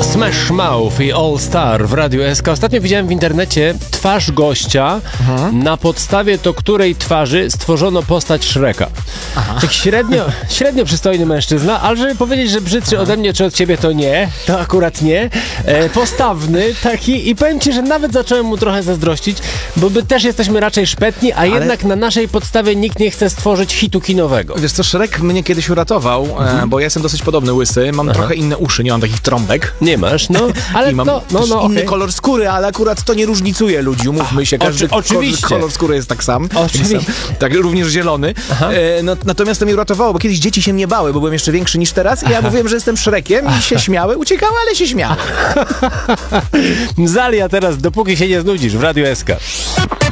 Smash Mouth i All Star w Radiu SK. Ostatnio widziałem w internecie twarz gościa, na podstawie do której twarzy stworzono postać Shreka. Tak średnio przystojny mężczyzna, ale żeby powiedzieć, że brzydszy ode mnie czy od ciebie, to nie. To akurat nie. Postawny taki i powiem ci, że nawet zacząłem mu trochę zazdrościć, bo my też jesteśmy raczej szpetni, a jednak na naszej podstawie nikt nie chce stworzyć hitu kinowego. Wiesz co, Shrek mnie kiedyś uratował, bo ja jestem dosyć podobny łysy, mam trochę inne uszy, nie mam takich trąbek. Nie masz, no, ale I mam inny kolor skóry, ale akurat to nie różnicuje ludzi, umówmy się, każdy kolor skóry jest tak sam. Oczywiście. Tak, również zielony. Natomiast to mnie uratowało, bo kiedyś dzieci się mnie bały, bo byłem jeszcze większy niż teraz i ja mówiłem, że jestem Shrekiem i się śmiały, uciekały, ale się śmiały. Zalia teraz, dopóki się nie znudzisz w Radiu SK.